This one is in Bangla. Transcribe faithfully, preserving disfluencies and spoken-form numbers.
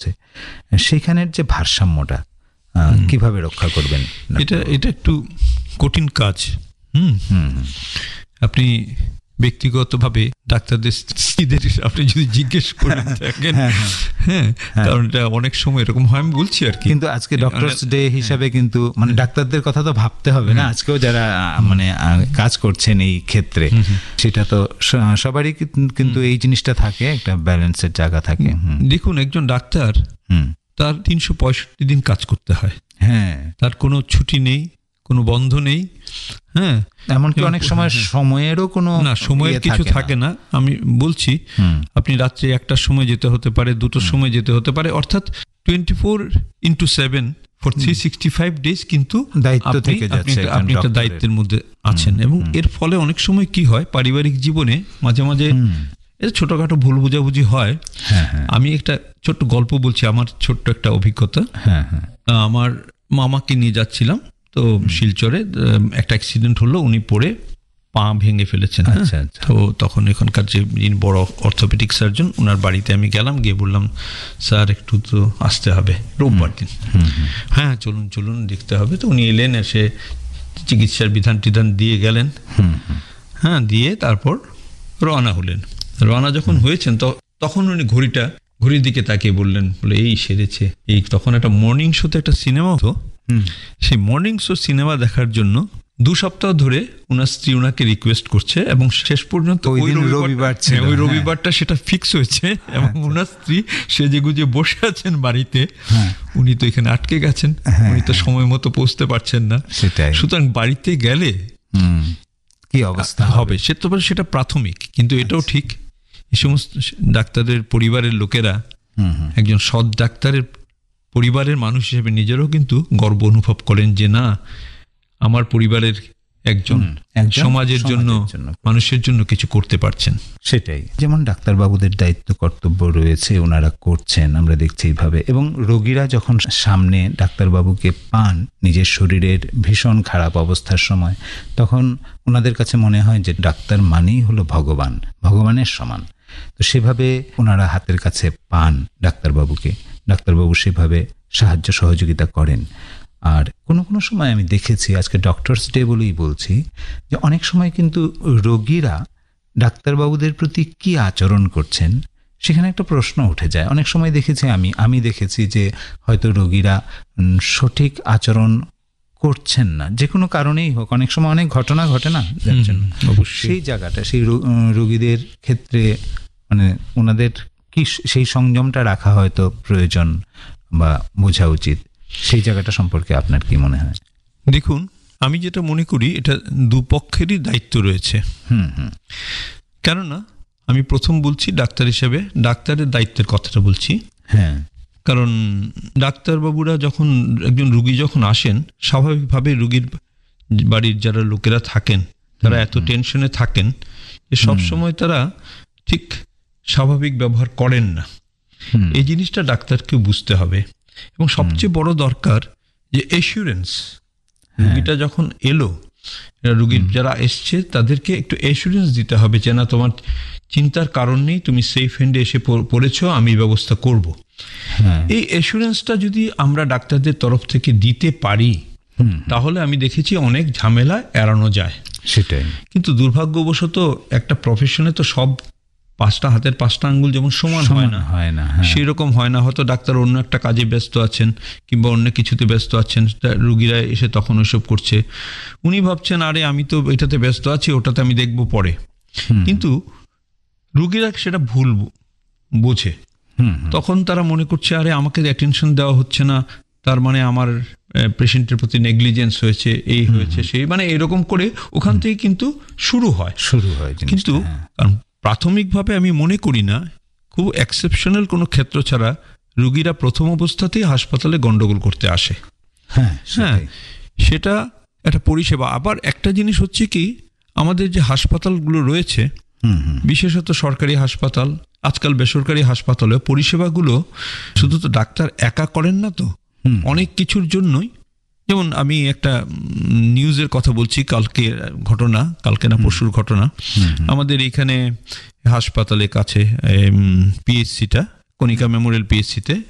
হচ্ছে, সেখানের যে ভারসাম্যটা কিভাবে রক্ষা করবেন? এটা এটা একটু কঠিন কাজ। হুম আপনি ব্যক্তিগতভাবে ডাক্তারদের স্ত্রীদের আপনি যদি জিজ্ঞেস করেন থাকেন, হ্যাঁ কারণ এটা অনেক সময় এরকম হয়, আমি বলছি আর কি। কিন্তু আজকে ডক্টরস ডে হিসাবে কিন্তু মানে ডাক্তারদের কথা তো ভাবতে হবে না, আজকেও যারা মানে কাজ করছেন এই ক্ষেত্রে, সেটা তো সবারই কিন্তু এই জিনিসটা থাকে, একটা ব্যালেন্সের জায়গা থাকে। দেখুন, একজন ডাক্তার তার তিনশো পঁয়ষট্টি দিন কাজ করতে হয়। হ্যাঁ, তার কোনো ছুটি নেই, কোনো বন্ধ নেই। হ্যাঁ, এমনকি অনেক সময় সময়েরও কোনো না, সময়ের কিছু থাকে না। আমি বলছি, আপনি রাত্রে একটার সময় যেতে হতে পারে, দুটোর সময় যেতে হতে পারে, অর্থাৎ twenty four into seven for three sixty five days কিন্তু দায়িত্ব থেকে যাচ্ছে, আপনি একটা দায়িত্বের মধ্যে আছেন। এবং এর ফলে অনেক সময় কি হয়, পারিবারিক জীবনে মাঝে মাঝে ছোটখাটো ভুল বুঝাবুঝি হয়। আমি একটা ছোট্ট গল্প বলছি, আমার ছোট্ট একটা অভিজ্ঞতা। আমার মামাকে নিয়ে যাচ্ছিলাম, তো শিলচরে একটা অ্যাক্সিডেন্ট হলো, উনি পড়ে পা ভেঙে ফেলেছেন। তো তখন এখানকার যে যিনি বড় অর্থোপেডিক সার্জন, ওনার বাড়িতে আমি গেলাম, গিয়ে বললাম, স্যার একটু তো আসতে হবে, রোববার দিন। হ্যাঁ চলুন চলুন দেখতে হবে। তো উনি এলেন, এসে চিকিৎসার বিধান টিধান দিয়ে গেলেন। হ্যাঁ, দিয়ে তারপর রওনা হলেন। রওনা যখন হয়েছেন তো তখন উনি ঘড়িটা ঘড়ির দিকে তাকিয়ে বললেন, বলে এই সেরেছে। এই তখন একটা মর্নিং শোতে একটা সিনেমা হতো, সেই মর্নিং শো সিনেমা দেখার জন্য দু সপ্তাহ ধরে ওনার স্ত্রী ওনাকে রিকোয়েস্ট করছে, এবং শেষ পর্যন্ত ওই রবিবার ওই রবিবারটা সেটা ফিক্স হয়েছে। এবং ওনার স্ত্রী সেজে গুজে বসে আছেন বাড়িতে, উনি তো এখানে আটকে গেছেন, উনি তো সময় মতো পৌঁছতে পারছেন না। সুতরাং বাড়িতে গেলে কি অবস্থা হবে, সে তো সেটা প্রাথমিক। কিন্তু এটাও ঠিক, এই সমস্ত ডাক্তারের পরিবারের লোকেরা একজন সৎ ডাক্তারের পরিবারের মানুষ হিসেবে নিজেরও কিন্তু গর্ব অনুভব করেন যে না, আমার পরিবারের একজন সমাজের জন্য, মানুষের জন্য কিছু করতে পারছেন। সেটাই, যেমন ডাক্তারবাবুদের দায়িত্ব কর্তব্য রয়েছে, ওনারা করছেন, আমরা দেখছি এইভাবে। এবং রোগীরা যখন সামনে ডাক্তারবাবুকে পান নিজের শরীরের ভীষণ খারাপ অবস্থার সময়, তখন ওনাদের কাছে মনে হয় যে ডাক্তার মানেই হলো ভগবান, ভগবানের সমান। তো সেভাবে ওনারা হাতের কাছে পান ডাক্তারবাবুকে, ডাক্তারবাবু সেভাবে সাহায্য সহযোগিতা করেন। আর কোনো কোনো সময় আমি দেখেছি, আজকে ডক্টরস ডে বলেই বলছি, যে অনেক সময় কিন্তু রোগীরা ডাক্তারবাবুদের প্রতি কি আচরণ করছেন সেখানে একটা প্রশ্ন উঠে যায়। অনেক সময় দেখেছি আমি আমি দেখেছি যে হয়তো রোগীরা সঠিক আচরণ করছেন না, যে কোনো কারণেই হোক, অনেক সময় অনেক ঘটনা ঘটে না, সেই জায়গাটা সেই রোগীদের ক্ষেত্রে মানে ওনাদের কি সেই সংযমটা রাখা হয়তো প্রয়োজন বা বোঝা উচিত, সেই জায়গাটা সম্পর্কে আপনার কি মনে হয়? দেখুন, আমি যেটা মনে করি, এটা দুপক্ষেরই দায়িত্ব রয়েছে। হুম হুম কেননা আমি প্রথম বলছি ডাক্তার হিসেবে, ডাক্তারের দায়িত্বের কথাটা বলছি। হ্যাঁ, কারণ ডাক্তারবাবুরা যখন একজন রুগী যখন আসেন, স্বাভাবিকভাবে রুগীর বাড়ির যারা লোকেরা থাকেন তারা এত টেনশনে থাকেন যে সবসময় তারা ঠিক স্বাভাবিক ব্যবহার করেন না। এই জিনিসটা ডাক্তারকে বুঝতে হবে। এবং সবচেয়ে বড় দরকার যে এসিউরেন্স, রুগীটা যখন এলো, রুগীর যারা এসছে তাদেরকে একটু এসিউরেন্স দিতে হবে যে না, তোমার চিন্তার কারণ নেই, তুমি সেফ হ্যান্ডে এসে পড়েছো, আমি ব্যবস্থা করব। এই এসিউরেন্সটা যদি আমরা ডাক্তারদের তরফ থেকে দিতে পারি, তাহলে আমি দেখেছি অনেক ঝামেলা এড়ানো যায়। সেটাই। কিন্তু দুর্ভাগ্যবশত একটা প্রফেশনে তো সব পাঁচটা হাতের পাঁচটা আঙ্গুল যেমন সমান হয় না, হয় না, সেই রকম হয় না। হয়তো ডাক্তার অন্য একটা কাজে ব্যস্ত আছেন কিংবা অন্য কিছুতে ব্যস্ত আছেন, রুগীরা এসে তখন ওইসব করছে, উনি ভাবছেন আরে আমি তো এটাতে ব্যস্ত আছি, ওটাতে আমি দেখবো পরে। কিন্তু রুগীরা সেটা ভুল বোঝে, তখন তারা মনে করছে আরে আমাকে অ্যাটেনশন দেওয়া হচ্ছে না, তার মানে আমার পেশেন্টের প্রতি নেগলিজেন্স হয়েছে, এই হয়েছে সেই, মানে এরকম করে ওখান থেকে কিন্তু শুরু হয় শুরু হয় কিন্তু প্রাথমিকভাবে আমি মনে করি না, খুব এক্সেপশনাল কোনো ক্ষেত্র ছাড়া রুগীরা প্রথম অবস্থাতেই হাসপাতালে গন্ডগোল করতে আসে। হ্যাঁ হ্যাঁ সেটা একটা পরিষেবা। আবার একটা জিনিস হচ্ছে কি, আমাদের যে হাসপাতালগুলো রয়েছে, বিশেষত সরকারি হাসপাতাল, আজকাল বেসরকারি হাসপাতালে পরিষেবাগুলো শুধু তো ডাক্তার একা করেন না, তো অনেক কিছুর জন্যই। যেমন আমি একটা নিউজের কথা বলছি, কালকে ঘটনা, কালকে না পরশুর ঘটনা, আমাদের এখানে হাসপাতালের কাছে পিএইচসিটা, কণিকা মেমোরিয়াল পিএইচসিতে